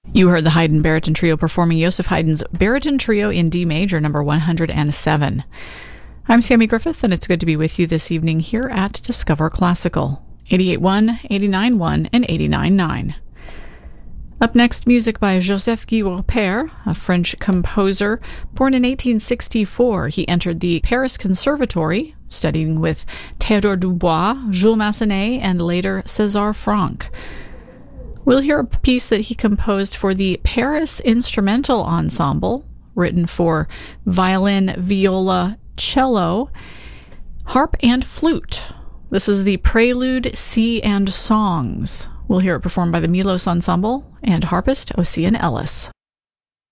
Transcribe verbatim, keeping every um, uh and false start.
You heard the Haydn Baritone Trio performing Joseph Haydn's Baritone Trio in D major, number one hundred seven. I'm Sammy Griffith, and it's good to be with you this evening here at Discover Classical, eighty-eight point one, eighty-nine point one, and eighty-nine point nine. Up next, music by Joseph Guy Rappert, a French composer. Born in eighteen sixty-four, he entered the Paris Conservatory, studying with Théodore Dubois, Jules Massenet, and later César Franck. We'll hear a piece that he composed for the Paris Instrumental Ensemble, written for violin, viola, cello, harp, and flute. This is the Prelude, Sea and Songs. We'll hear it performed by the Milos Ensemble and harpist Ocean Ellis.